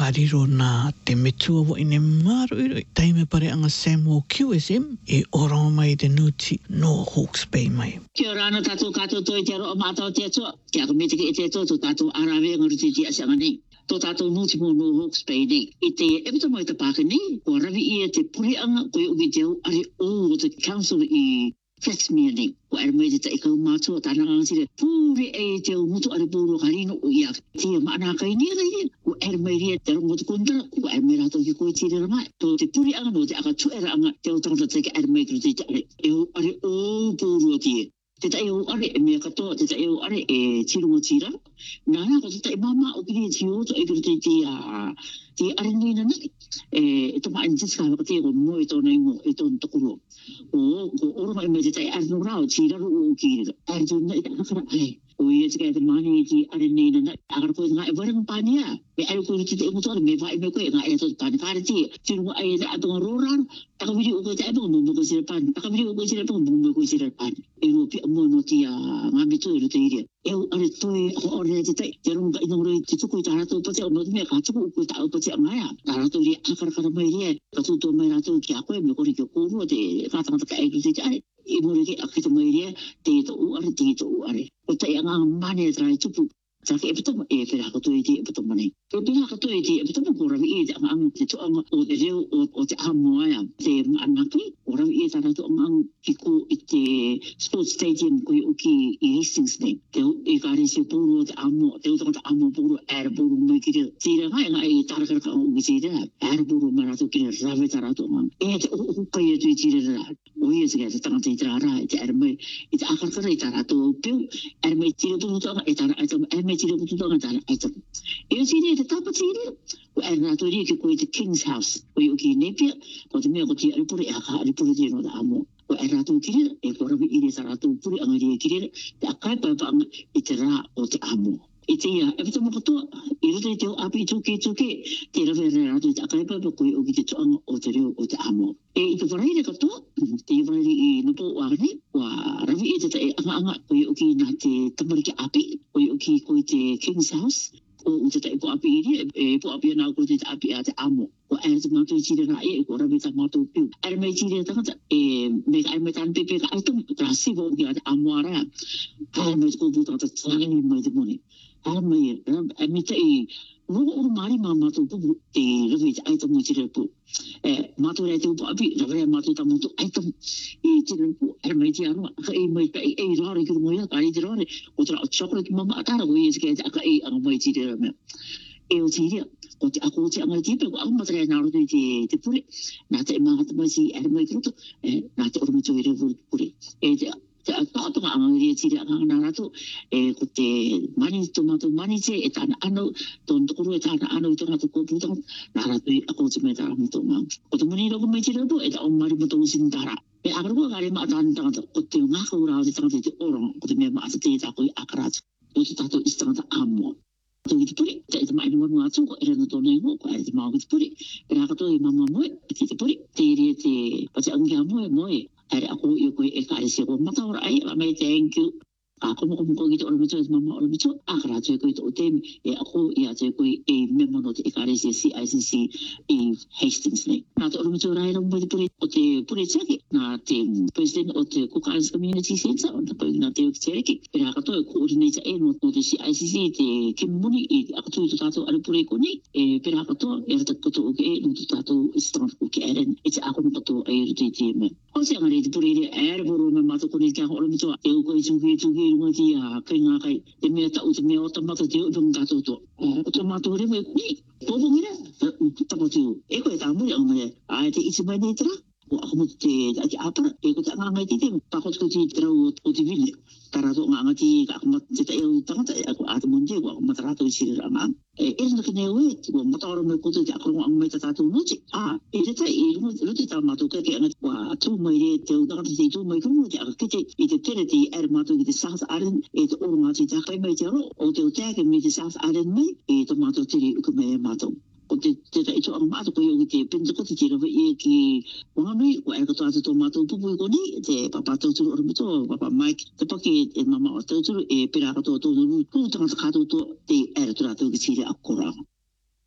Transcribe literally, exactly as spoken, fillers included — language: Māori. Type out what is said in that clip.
whakariro nā te metua wo ine maru iro taime pare anga Samuel Q S M e oranga mai te nuti no Hawke's Bay mai. Kia rana tātou kātou toi te roa mātou te atua. Kia ka me te ki e te atua tō tātou arawe ngaruti te asanga nei. Tō tātou nuti mō no Hawke's Bay nei. I te epita mai te pāka nei, kua rawi i e te purianga koe uki te au are o te council i Flaxmere nei. Kua ere mai te ta ikau mātua tāna ngangasire. Pūre e te au mutu are pūro karino o ia. Tia maana kai ni rai. Kua ere mai ria te rongo te kontara. Kua ere mai rātou ki koe tira ramai. Tō te purianga no te aka tuera anga te au tangata te ka ere mai kru te te are. E au are o pūro tia. Te tai au are e mea katoa, te tai au are e tirunga tira. Nāna ko te tai mama o kiri e tioto e kuru te te a te are nina naki. E toma ane tiska haka te ko mo e tōna ingo e tōna tokuro. O ko oro mai me te tai are no rao tira ro o kiri. Are tōna i te akara ai. O ia te kai te mani e te are nina naki. Akara koe ngā e waranga pānia. Me are koe te te ingotora me vai me koe ngā e tōna pānia. Kāre te tirunga ai e te atonga rōraro. Takawiri o koe te atonga mo mo koe sira pānia. Takawiri o koe sira atonga mo mo koe sira pānia. E ro pia mo no tia ngā me tō e ro te iria. E au are toi ho ore te tai. Te ronga ina roi te tuku i tā rātou pate o no te mea ka tuku o koe tā o pate o ngāia. Tā rātou ria akarakara mai ria. Ka tūtō mai rātou ki a koe me kore ki o kōrua te kātangata ka e te te are. I mōre ke akita mai ria te to u are te to u are. O tai anga mane e trai tupu. Saka e pitama e pera ka toi te e pitama nei. Ko pera ka toi te e pitama ko rawi e te anga anga te to anga o te reo o te ahamoaia. Te maanaki o rawi e tā rātou anga anga ki ko i te sports stadium ko i uki i Hastings nei. Te e kāre se pōro te amo, te utangata amo pōro ēra pōro mai ki rea. Tira ngai ngai e tārakara ka uki te rea. Ēra pōro mai rātou ki rea rawe tā rātou anga. E te o kai e tui tira rea. O ia te kia te tangata i te rā e te ēra mai. I te akarakara i tā rātou piu. Ēra mai tira pōro tanga e tā rātou. Me tira putu tanga tala aitam. E o tiri e te tapa tiri. Ko e rātou ria ki koe te King's House. Ko i uki Nepia. Ko te mea ko te aripure e haka aripure tira no ta amo. Ko e rātou kirira. E ko rawi i re sa rātou puri anga ria kirira. Te akai paipa anga i te rā o te amo. I te ia, e pita mokatoa. I rote te o api tuke tuke. Te rawe re rātou te akai paipa ko i uki te toanga o te reo o te amo. E i te waraire katoa. Te waraire i napo o agane. Wa rawi e te te anga anga ko i uki nā te tamariki api. Ko i uki ko i te King's House. Ko u te te po api i ria. E po api anā ko te te api a te amo. Ko ere te mātou i tira rā e. Ko rawi ta mātou piu. Ere mei tira tangata. E me ka ere mei tāna pepe ka aitam. Ka sivo ki a te amo ara. Ere mei te kōpū tangata tāngi mai te mone. Ere mei e. E me te i. Rogo oro maari mā mātou pupu. Te rawi te aitam i tira pu. E mātou rea te upo api. Rawi rea mātou ta mātou aitam. I tira pu. Ere mei te aroa. Ka e mei ka e e rāre ki rumoia. Ka e te rāre. O tera o chocolate mama atara. Ko i e te kia te aka e anga mai tira mea. E o tiria. Ko te ako o te anga tipe. Ko au matarea nā roto i te, te pure. Nā te e mahata mai si ere mai kruto. E, nā te oromato i revu pure. E te te tātonga anga ria tira anga nā rato. E ko te mani tomato mani te e tāna ano. Tōn tokoro e tāna ano i tō rato kōpūtanga. Nā rato i ako te mai tāra mito ngā. Ko te mani roko mai tira rato. E ta o mari mato usin tāra. E akaroa kāre maa tāna tangata. Ko te ngāka ura o te tangata i te oranga. Ko te mea maa te te tāko i akarata. Ko te tātou i tangata amo. Tō i te puri, te te mai nuanu atu, ko ere na tōna ingo, ko ere te mau ki te puri. E rāka tō i mama moe, te te puri. Te ere te, pa te angia moe, moe. Ere ako i o koe e kāre se ko mataora ai, a mai thank you. A komo komo koe ki te oromito, e te mama oromito. A kara tō i koe te o temi, e ako i a tō i koe e memono te e kāre se C I C C i Hastings nei. Nā te oromito rai rau mai te puri, o te puri tiaki, nā te president o te Cook Islands Community Centre, o te pui nā te oki te reki. E rāka tō i coordinator e no te C I C C, te Kim Muni, i ako tū i tō tātou aripure ko nei. E pera rāka tō, e rata koto o ke e, no tō tātou i stanga o ke eren, e te ako no kato e rutu i te me. Ho se anga rei te puri ere, e boro me mātou kone kia oromito, te o koe tūki tūki runga ki a kai ngā kai, te mea tau, te mea o tamata, te o runga kato tō. O te mātou rewe, ni, pōpongi re, tapo tū, e koe tā muri anga re, a e te iti mai nei tera. O ako mo te ati apara, e ko te anga i te te, pakot ko te trau o te vile. Tarato nga anga ti, ako mat, te te eo tangata, e ako ate monde, ko ako matarato i siri rama. E ere na kene ue, ko mataro me koto te ako anga mai tatato noti. A, e te tai, e ruti tā mato kake anga, wa tū mai re, te o tangata te tū mai kumu, te aka kite, i te tere te ere mato ki te South Island, e te oro ngā te takai mai te aro, o te o teke me te South Island mai, e te mato tiri uka mai e mato. O te te ta ito ang mato ko yung te Pentecost te rawe i ki wanganui o e kato ata tō mato pupu i koni te papa tauturu oromito papa Mike te paki e mama o tauturu e pera kato tō nuru kūtanga kato tō te ere tura tō ki tire a koranga.